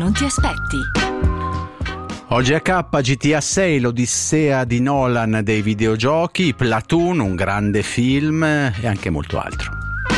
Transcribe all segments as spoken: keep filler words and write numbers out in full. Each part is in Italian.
non ti aspetti. Oggi a K G T A sei, l'odissea di Nolan dei videogiochi, Platoon, un grande film e anche molto altro.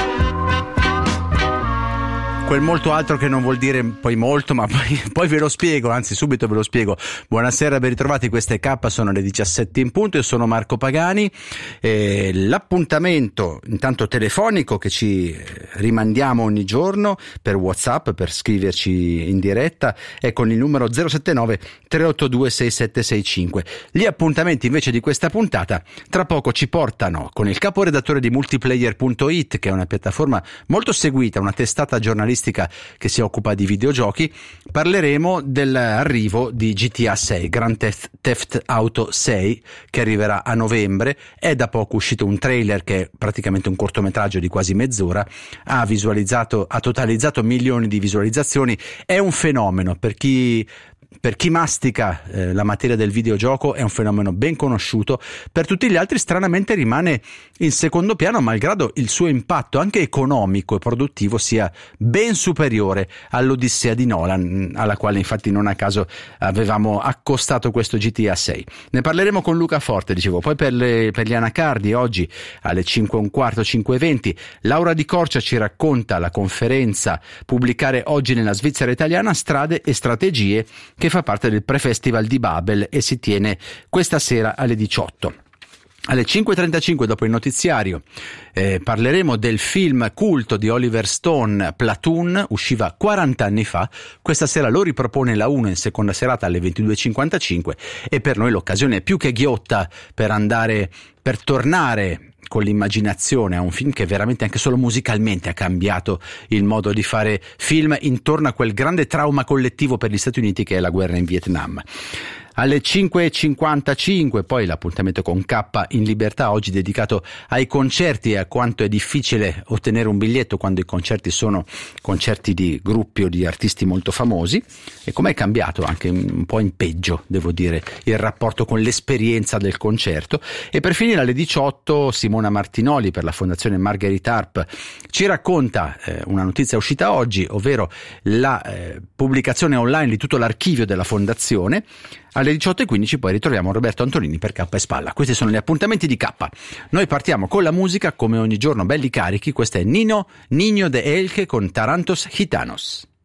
Quel molto altro che non vuol dire poi molto, ma poi, poi ve lo spiego, anzi subito ve lo spiego. Buonasera, ben ritrovati, queste K, sono le diciassette in punto, io sono Marco Pagani. Eh, l'appuntamento intanto telefonico che ci rimandiamo ogni giorno per WhatsApp, per scriverci in diretta, è con il numero zero sette nove tre otto due sei sette sei cinque. Gli appuntamenti invece di questa puntata tra poco ci portano con il caporedattore di multiplayer punto it, che è una piattaforma molto seguita, una testata giornalistica che si occupa di videogiochi. Parleremo dell'arrivo di G T A sei, Grand Theft, Theft Auto sei, che arriverà a novembre. È da poco uscito un trailer che è praticamente un cortometraggio di quasi mezz'ora, ha visualizzato, ha totalizzato milioni di visualizzazioni. È un fenomeno per chi Per chi mastica eh, la materia del videogioco, è un fenomeno ben conosciuto. Per tutti gli altri stranamente rimane in secondo piano, malgrado il suo impatto anche economico e produttivo sia ben superiore all'odissea di Nolan, alla quale infatti non a caso avevamo accostato questo G T A sei. Ne parleremo con Luca Forte, dicevo. Poi per, le, per gli anacardi oggi alle cinque e un quarto, cinque e venti, Laura Di Corcia ci racconta la conferenza Pubblicare oggi nella Svizzera italiana, strade e strategie, che fa parte del Pre-Festival di Babel e si tiene questa sera alle diciotto. Alle cinque e trentacinque, dopo il notiziario, eh, parleremo del film culto di Oliver Stone, Platoon, usciva quaranta anni fa. Questa sera lo ripropone la uno in seconda serata alle ventidue e cinquantacinque e per noi l'occasione è più che ghiotta per andare, per tornare con l'immaginazione a un film che veramente anche solo musicalmente ha cambiato il modo di fare film intorno a quel grande trauma collettivo per gli Stati Uniti che è la guerra in Vietnam. Alle cinque e cinquantacinque poi l'appuntamento con K in libertà, oggi dedicato ai concerti e a quanto è difficile ottenere un biglietto quando i concerti sono concerti di gruppi o di artisti molto famosi, e com'è cambiato anche un po' in peggio, devo dire, il rapporto con l'esperienza del concerto. E per finire alle diciotto Simona Martinoli per la Fondazione Margherita Harp ci racconta eh, una notizia uscita oggi, ovvero la eh, pubblicazione online di tutto l'archivio della Fondazione. Alle diciotto e quindici poi ritroviamo Roberto Antonini per K e Spalla. Questi sono gli appuntamenti di K. Noi partiamo con la musica, come ogni giorno belli carichi. Questo è Nino Niño de Elche con Tarantos Gitanos.